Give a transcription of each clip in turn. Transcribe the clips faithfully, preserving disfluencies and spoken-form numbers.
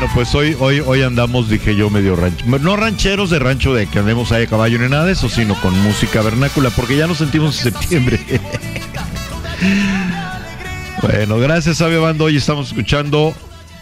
Bueno, pues hoy, hoy, hoy andamos, dije yo, medio rancho. No rancheros de rancho de que andemos ahí a caballo ni nada de eso, sino con música vernácula, porque ya nos sentimos en septiembre. Bueno, gracias, Sabio Bando. Hoy estamos escuchando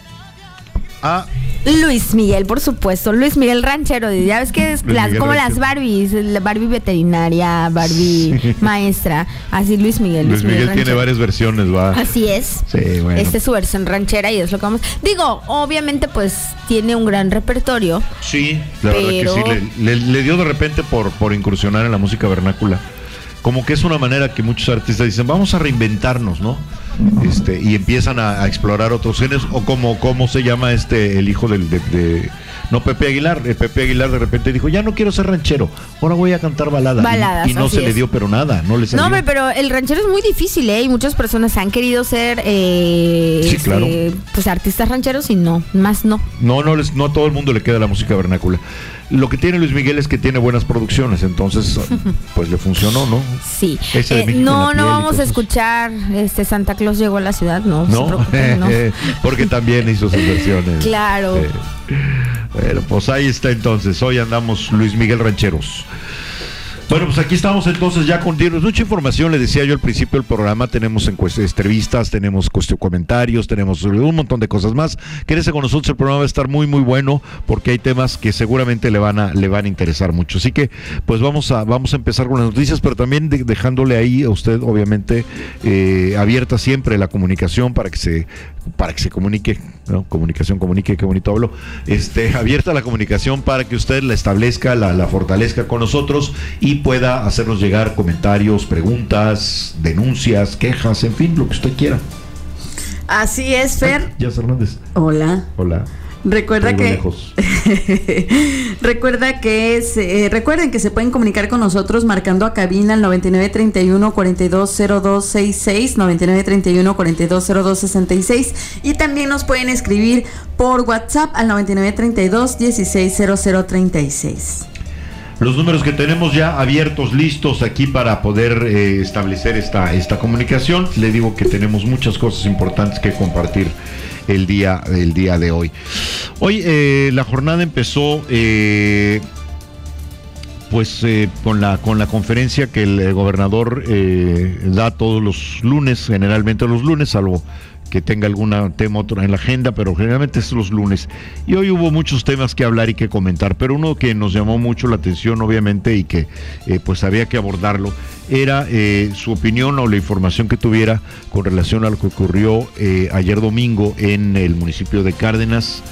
a Luis Miguel, por supuesto. Luis Miguel ranchero. Ya ves que es las, como ranchero. Las Barbies, la Barbie veterinaria, Barbie sí. Maestra. Así Luis Miguel. Luis, Luis Miguel, Miguel tiene varias versiones, va. Así es. Sí, bueno. Esta es su versión ranchera y es lo que vamos. Digo, obviamente, pues tiene un gran repertorio. Sí, la pero... verdad que sí. Le, le, le dio de repente por, por incursionar en la música vernácula. Como que es una manera que muchos artistas dicen, vamos a reinventarnos, ¿no? Este, y empiezan a, a explorar otros géneros, o como cómo se llama este el hijo del de, de no Pepe Aguilar, el Pepe Aguilar de repente dijo, ya no quiero ser ranchero, ahora voy a cantar baladas, baladas y, y no se es. le dio pero nada, no le salió. No, hombre, pero el ranchero es muy difícil, ¿eh? Y muchas personas han querido ser eh, sí, claro. eh, pues artistas rancheros y no, más no. No, no, les, no a todo el mundo le queda la música vernácula. Lo que tiene Luis Miguel es que tiene buenas producciones, entonces pues le funcionó, ¿no? Sí. Eh, no, no vamos a escuchar este Santa Claus llegó a la ciudad, no. No, no. Porque también hizo sus versiones. Claro. Eh, bueno, pues ahí está entonces. Hoy andamos Luis Miguel Rancheros. Bueno, pues aquí estamos entonces ya con mucha información, le decía yo al principio del programa, tenemos entrevistas, tenemos comentarios, tenemos un montón de cosas más. Quédese con nosotros, el programa va a estar muy muy bueno porque hay temas que seguramente le van a le van a interesar mucho. Así que pues vamos a vamos a empezar con las noticias, pero también de, dejándole ahí a usted obviamente eh, abierta siempre la comunicación para que se para que se comunique, ¿no? Comunicación, comunique, qué bonito hablo. Este, abierta la comunicación para que usted la establezca, la, la fortalezca con nosotros y pueda hacernos llegar comentarios, preguntas, denuncias, quejas, en fin, lo que usted quiera. Así es, Fer. Ay, Jazz Hernández. Hola. Hola. Recuerda que recuerda que es, eh, recuerden que se pueden comunicar con nosotros marcando a cabina al noventa y nueve treinta y uno cuarenta y dos cero dos sesenta y seis, noventa y nueve treinta y uno cuarenta y dos cero dos sesenta y seis, y también nos pueden escribir por WhatsApp al noventa y nueve treinta y dos dieciséis cero cero treinta y seis. Los números que tenemos ya abiertos, listos aquí para poder eh, establecer esta, esta comunicación. Le digo que tenemos muchas cosas importantes que compartir el día, el día de hoy. Hoy eh, la jornada empezó eh, pues eh, con la con la conferencia que el gobernador eh, da todos los lunes, generalmente los lunes, salvo que tenga algún tema otro en la agenda, pero generalmente es los lunes. Y hoy hubo muchos temas que hablar y que comentar, pero uno que nos llamó mucho la atención, obviamente, y que eh, pues había que abordarlo, era eh, su opinión o la información que tuviera con relación a lo que ocurrió eh, ayer domingo en el municipio de Cárdenas,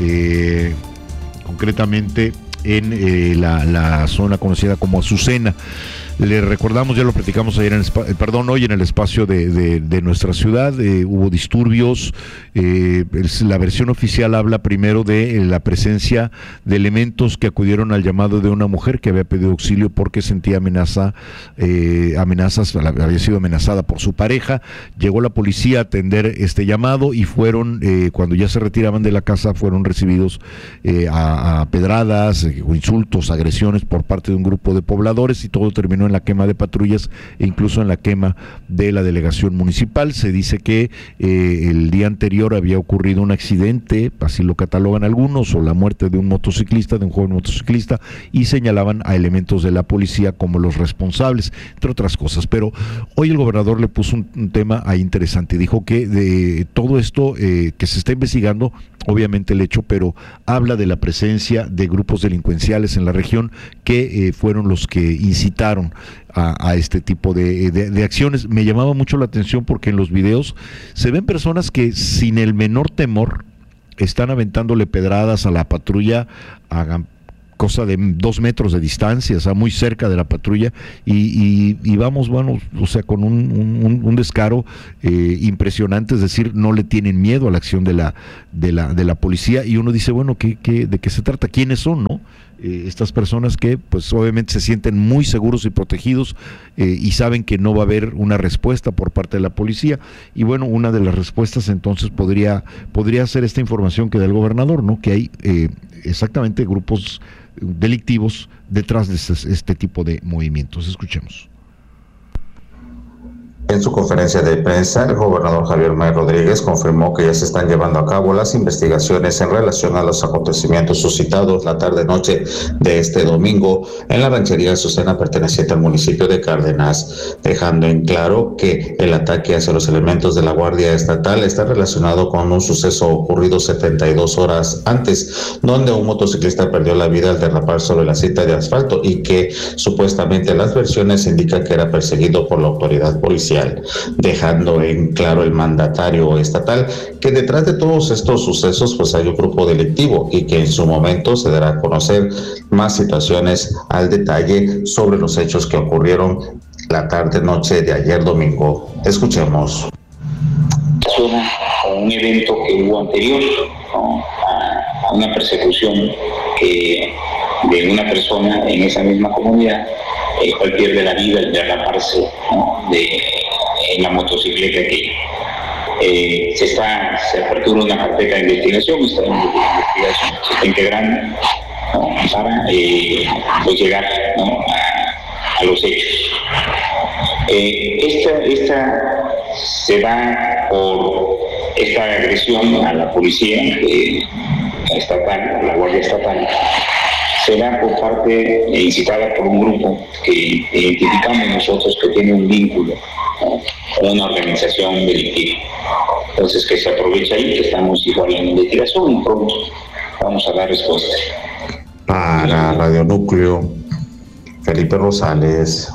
eh, concretamente en eh, la, la zona conocida como Azucena. Le recordamos, ya lo platicamos ayer en el, perdón, hoy en el espacio de, de, de nuestra ciudad, eh, hubo disturbios, eh, la versión oficial habla primero de eh, la presencia de elementos que acudieron al llamado de una mujer que había pedido auxilio porque sentía amenaza, eh, amenazas, había sido amenazada por su pareja. Llegó la policía a atender este llamado y fueron, eh, cuando ya se retiraban de la casa, fueron recibidos eh, a, a pedradas, eh, insultos, agresiones por parte de un grupo de pobladores, y todo terminó en la quema de patrullas e incluso en la quema de la delegación municipal. Se dice que eh, el día anterior había ocurrido un accidente, así lo catalogan algunos, o la muerte de un motociclista, de un joven motociclista, y señalaban a elementos de la policía como los responsables, entre otras cosas. Pero hoy el gobernador le puso un, un tema ahí interesante, dijo que de todo esto eh, que se está investigando, obviamente el hecho, pero habla de la presencia de grupos delincuenciales en la región que eh, fueron los que incitaron A, a este tipo de, de, de acciones. Me llamaba mucho la atención porque en los videos se ven personas que sin el menor temor están aventándole pedradas a la patrulla, hagan cosa de dos metros de distancia, o sea, muy cerca de la patrulla, y, y, y vamos, bueno, o sea, con un, un, un descaro eh, impresionante, es decir, no le tienen miedo a la acción de la, de la, de la policía, y uno dice, bueno, ¿qué, qué, ¿de qué se trata? ¿Quiénes son, no? Eh, estas personas que pues obviamente se sienten muy seguros y protegidos eh, y saben que no va a haber una respuesta por parte de la policía, y bueno, una de las respuestas entonces podría podría ser esta información que da el gobernador, ¿no? Que hay eh, exactamente grupos delictivos detrás de este, este tipo de movimientos. Escuchemos. En su conferencia de prensa, el gobernador Javier May Rodríguez confirmó que ya se están llevando a cabo las investigaciones en relación a los acontecimientos suscitados la tarde-noche de este domingo en la ranchería Azucena perteneciente al municipio de Cárdenas, dejando en claro que el ataque hacia los elementos de la Guardia Estatal está relacionado con un suceso ocurrido setenta y dos horas antes, donde un motociclista perdió la vida al derrapar sobre la cinta de asfalto y que supuestamente las versiones indican que era perseguido por la autoridad policial, dejando en claro el mandatario estatal que detrás de todos estos sucesos pues hay un grupo delictivo y que en su momento se dará a conocer más situaciones al detalle sobre los hechos que ocurrieron la tarde-noche de ayer domingo. Escuchemos. Un evento que hubo anterior, ¿no?, a, a una persecución que de una persona en esa misma comunidad, el cual pierde la vida al derraparse, ¿no?, de en la motocicleta aquella. Eh, se está, se apertura una carpeta de investigación, está en investigación, se está integrando, ¿no?, para eh, pues llegar, ¿no?, a, a los hechos. Eh, esta, esta se da por esta agresión a la policía eh, estatal, a la Guardia Estatal, se da por parte e incitada por un grupo que identificamos nosotros que tiene un vínculo, ¿no?, con una organización delictiva. Entonces, que se aprovecha ahí, que estamos igual en investigación y pronto vamos a dar respuesta. Para Radio Núcleo, Felipe Rosales.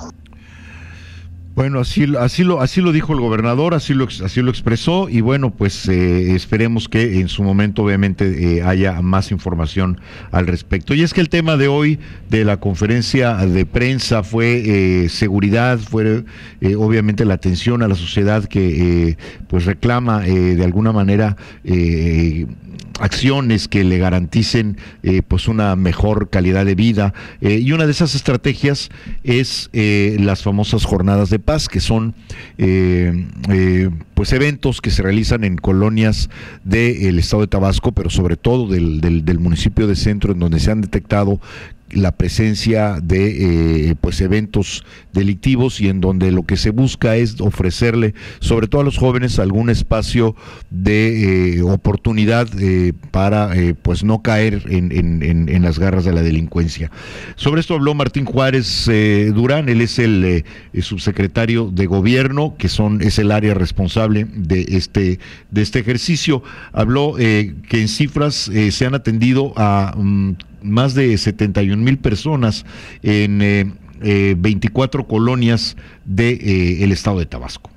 Bueno, así, así, lo, así lo dijo el gobernador, así lo, así lo expresó y bueno, pues eh, esperemos que en su momento obviamente eh, haya más información al respecto. Y es que el tema de hoy de la conferencia de prensa fue eh, seguridad, fue eh, obviamente la atención a la sociedad que eh, pues reclama eh, de alguna manera eh, acciones que le garanticen eh, pues una mejor calidad de vida eh, y una de esas estrategias es eh, las famosas jornadas de paz, que son eh, eh, pues eventos que se realizan en colonias del estado de Tabasco, pero sobre todo del, del, del municipio de Centro, en donde se han detectado la presencia de eh, pues eventos delictivos y en donde lo que se busca es ofrecerle sobre todo a los jóvenes algún espacio de eh, oportunidad eh, para eh, pues no caer en, en, en, en las garras de la delincuencia. Sobre esto habló Martín Juárez eh, Durán, él es el, eh, el subsecretario de gobierno, que son es el área responsable de este de este ejercicio. Habló eh, que en cifras eh, se han atendido a um, más de setenta y un mil personas en eh, eh, veinticuatro colonias del de, eh, estado de Tabasco.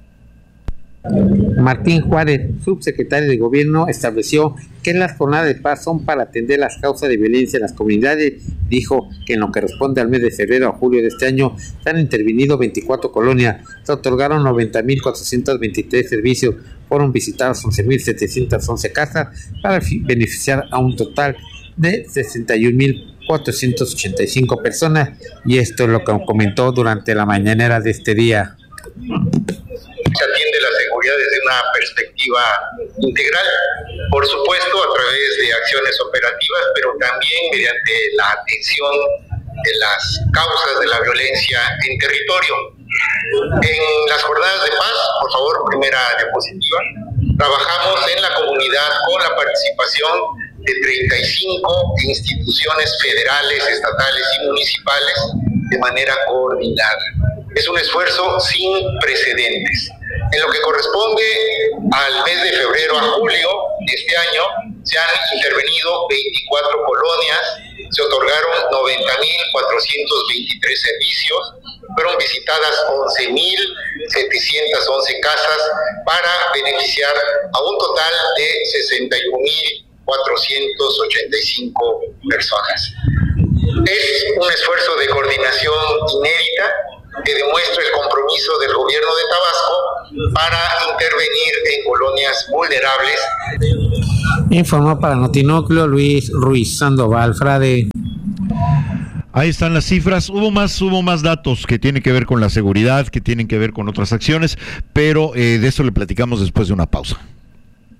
Martín Juárez, subsecretario de Gobierno, estableció que las jornadas de paz son para atender las causas de violencia en las comunidades. Dijo que en lo que responde al mes de febrero a julio de este año se han intervenido veinticuatro colonias, se otorgaron noventa mil cuatrocientos veintitrés servicios, fueron visitadas once mil setecientas once casas para beneficiar a un total de sesenta y un mil cuatrocientas ochenta y cinco personas, y esto es lo que comentó durante la mañanera de este día. Se atiende la seguridad desde una perspectiva integral, por supuesto a través de acciones operativas, pero también mediante la atención de las causas de la violencia en territorio. En las jornadas de paz, por favor, primera diapositiva, trabajamos en la comunidad con la participación de treinta y cinco instituciones federales, estatales y municipales de manera coordinada. Es un esfuerzo sin precedentes. En lo que corresponde al mes de febrero a julio de este año, se han intervenido veinticuatro colonias, se otorgaron noventa mil cuatrocientos veintitrés servicios, fueron visitadas once mil setecientas once casas para beneficiar a un total de sesenta y un mil cuatrocientas ochenta y cinco personas. Es un esfuerzo de coordinación inédita que demuestra el compromiso del gobierno de Tabasco para intervenir en colonias vulnerables. Informó para Notinúcleo Luis Ruiz Sandoval Frade. Ahí están las cifras. Hubo más, hubo más datos que tienen que ver con la seguridad, que tienen que ver con otras acciones, pero eh, de eso le platicamos después de una pausa.